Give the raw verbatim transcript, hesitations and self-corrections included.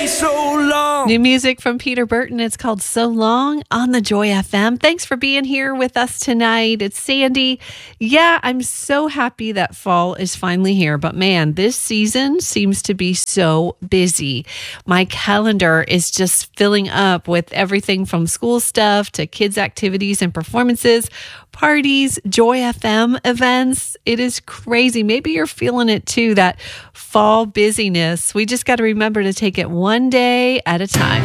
stay so long. New music from Peter Burton. It's called So Long on the Joy F M. Thanks for being here with us tonight. It's Sandy. Yeah, I'm so happy that fall is finally here. But man, this season seems to be so busy. My calendar is just filling up with everything from school stuff to kids' activities and performances, parties, Joy F M events. It is crazy. Maybe you're feeling it too, that fall busyness. We just got to remember to take it one day at a time.